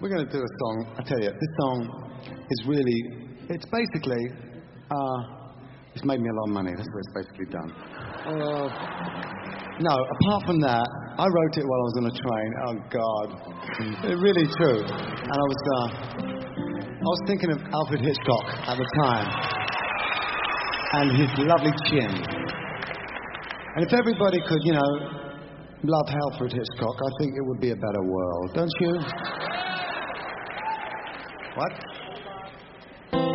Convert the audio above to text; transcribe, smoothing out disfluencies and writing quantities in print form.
we're going to do a song. I tell you, this song is really, it's basically, it's made me a lot of money. That's what it's basically done. No, apart from that, I wrote it while I was on a train. Oh, God. It's really true. And I was thinking of Alfred Hitchcock at the time and his lovely chin. And if everybody could, you know, love Alfred Hitchcock, I think it would be a better world, don't you? What?